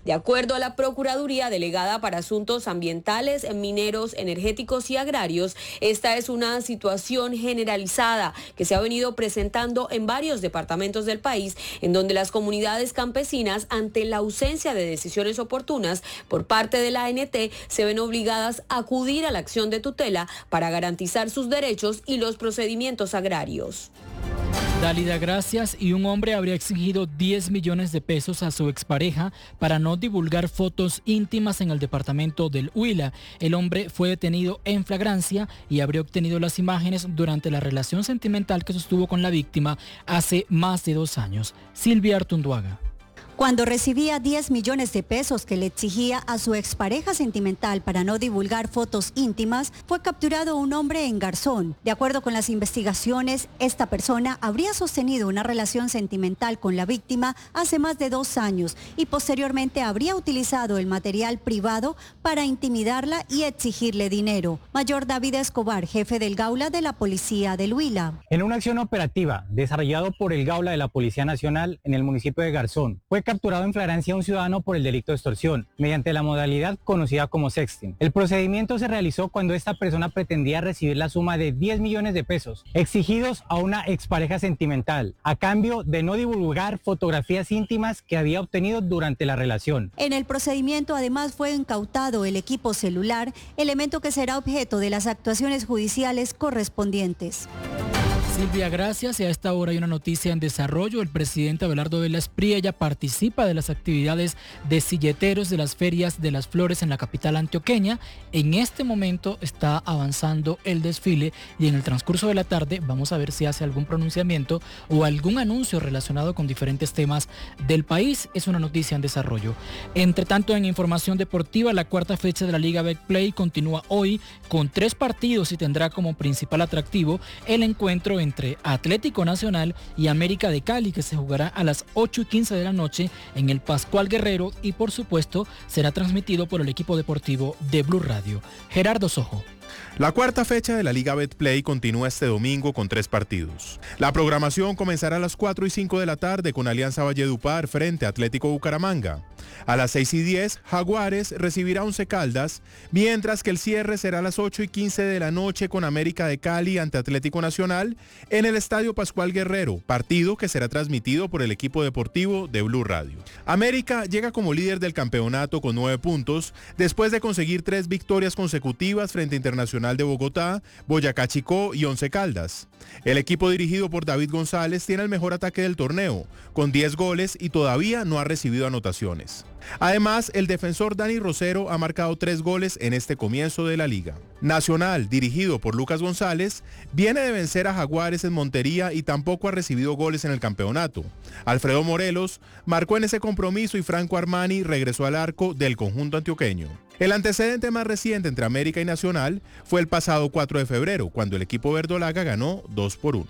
De acuerdo a la Procuraduría Delegada para Asuntos Ambientales, Mineros, Energéticos y Agrarios, esta es una situación generalizada que se ha venido presentando en varios departamentos del país, en donde las comunidades campesinas, ante la ausencia de decisiones oportunas por parte de la ANT, se ven obligadas a acudir a la acción de tutela para garantizar sus derechos y los procedimientos agrarios. Dálida, gracias. Y un hombre habría exigido 10 millones de pesos a su expareja para no divulgar fotos íntimas en el departamento del Huila. El hombre fue detenido en flagrancia y habría obtenido las imágenes durante la relación sentimental que sostuvo con la víctima hace más de 2 años. Silvia Artunduaga. Cuando recibía 10 millones de pesos que le exigía a su expareja sentimental para no divulgar fotos íntimas, fue capturado un hombre en Garzón. De acuerdo con las investigaciones, esta persona habría sostenido una relación sentimental con la víctima hace más de 2 años y posteriormente habría utilizado el material privado para intimidarla y exigirle dinero. Mayor David Escobar, jefe del Gaula de la Policía del Huila. En una acción operativa desarrollado por el Gaula de la Policía Nacional en el municipio de Garzón, fue capturado en flagrancia un ciudadano por el delito de extorsión, mediante la modalidad conocida como sexting. El procedimiento se realizó cuando esta persona pretendía recibir la suma de 10 millones de pesos, exigidos a una expareja sentimental, a cambio de no divulgar fotografías íntimas que había obtenido durante la relación. En el procedimiento además fue incautado el equipo celular, elemento que será objeto de las actuaciones judiciales correspondientes. Silvia, gracias. Y a esta hora hay una noticia en desarrollo. El presidente Abelardo de la Espriella participa de las actividades de silleteros de las ferias de las flores en la capital antioqueña. En este momento está avanzando el desfile y en el transcurso de la tarde vamos a ver si hace algún pronunciamiento o algún anuncio relacionado con diferentes temas del país. Es una noticia en desarrollo. Entre tanto, en información deportiva, la cuarta fecha de la Liga Betplay continúa hoy con 3 partidos y tendrá como principal atractivo el encuentro entre Atlético Nacional y América de Cali, que se jugará a las 8:15 de la noche en el Pascual Guerrero y por supuesto será transmitido por el equipo deportivo de Blue Radio. Gerardo Sojo. La cuarta fecha de la Liga Betplay continúa este domingo con 3 partidos. La programación comenzará a las 4:05 de la tarde con Alianza Valledupar frente a Atlético Bucaramanga. A las 6:10, Jaguares recibirá Once Caldas, mientras que el cierre será a las 8:15 de la noche con América de Cali ante Atlético Nacional en el Estadio Pascual Guerrero, partido que será transmitido por el equipo deportivo de Blue Radio. América llega como líder del campeonato con 9 puntos, después de conseguir 3 victorias consecutivas frente a Internacional de Bogotá, Boyacá Chicó y Once Caldas. El equipo dirigido por David González tiene el mejor ataque del torneo, con 10 goles y todavía no ha recibido anotaciones. Además, el defensor Dani Rosero ha marcado 3 goles en este comienzo de la liga. Nacional, dirigido por Lucas González, viene de vencer a Jaguares en Montería y tampoco ha recibido goles en el campeonato. Alfredo Morelos marcó en ese compromiso y Franco Armani regresó al arco del conjunto antioqueño. El antecedente más reciente entre América y Nacional fue el pasado 4 de febrero, cuando el equipo verdolaga ganó 2-1.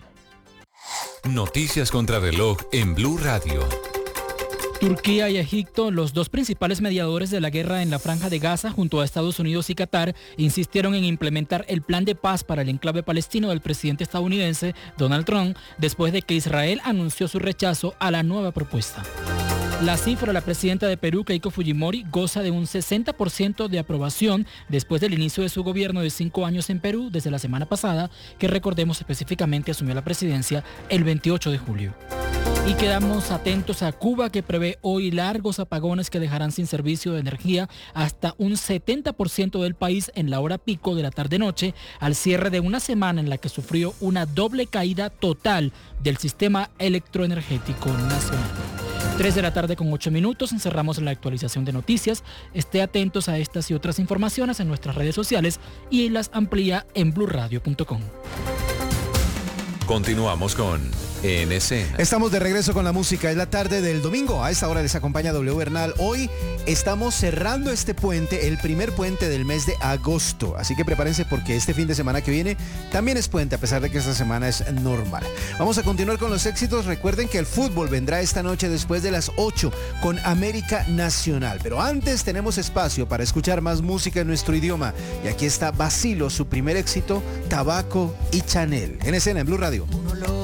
Noticias contra reloj en Blue Radio. Turquía y Egipto, los 2 principales mediadores de la guerra en la Franja de Gaza, junto a Estados Unidos y Qatar, insistieron en implementar el plan de paz para el enclave palestino del presidente estadounidense Donald Trump, después de que Israel anunció su rechazo a la nueva propuesta. La cifra de la presidenta de Perú, Keiko Fujimori, goza de un 60% de aprobación después del inicio de su gobierno de 5 años en Perú desde la semana pasada, que recordemos específicamente asumió la presidencia el 28 de julio. Y quedamos atentos a Cuba, que prevé hoy largos apagones que dejarán sin servicio de energía hasta un 70% del país en la hora pico de la tarde-noche, al cierre de una semana en la que sufrió una doble caída total del sistema electroenergético nacional. 3 de la tarde con 8 minutos, encerramos la actualización de noticias. Esté atentos a estas y otras informaciones en nuestras redes sociales y las amplía en bluradio.com. Continuamos con En Escena. Estamos de regreso con la música. Es la tarde del domingo. A esta hora les acompaña W Bernal. Hoy estamos cerrando este puente, el primer puente del mes de agosto. Así que prepárense porque este fin de semana que viene también es puente, a pesar de que esta semana es normal. Vamos a continuar con los éxitos. Recuerden que el fútbol vendrá esta noche después de las 8 con América Nacional. Pero antes tenemos espacio para escuchar más música en nuestro idioma. Y aquí está Basilo, su primer éxito, Tabaco y Chanel. En Escena, en Blue Radio.